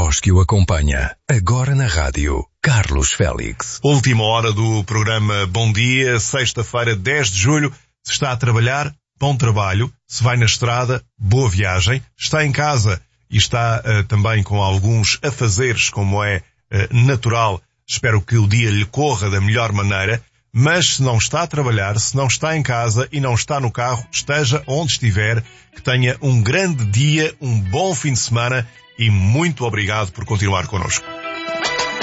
voz que o acompanha. Agora na rádio, Carlos Félix. Última hora do programa Bom Dia, sexta-feira, 10 de julho. Se está a trabalhar, bom trabalho. Se vai na estrada, boa viagem. Está em casa e está também com alguns afazeres, como é natural. Espero que o dia lhe corra da melhor maneira. Mas se não está a trabalhar, se não está em casa e não está no carro, esteja onde estiver, que tenha um grande dia, um bom fim de semana e muito obrigado por continuar connosco.